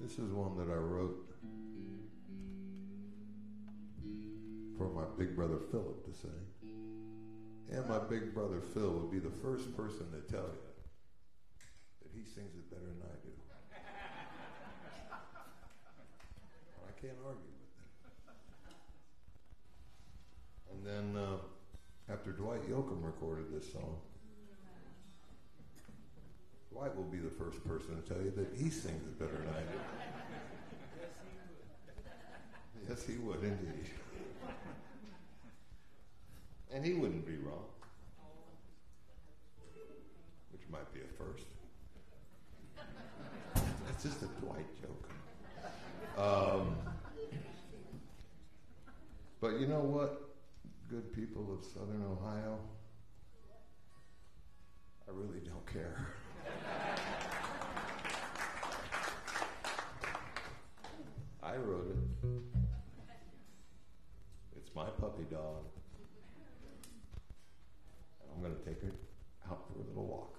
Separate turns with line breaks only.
This is one that I wrote for my big brother Philip to sing. And my big brother Phil would be the first person to tell you that he sings it better than I do. I can't argue with that. And then after Dwight Yoakam recorded this song, Dwight will be the first person to tell you that he sings it better than I do. Yes, he would indeed. And he wouldn't be wrong, which might be a first. It's just a Dwight joke. But you know what, good people of Southern Ohio? I really don't care. I wrote it. It's my puppy dog. And I'm going to take her out for a little walk.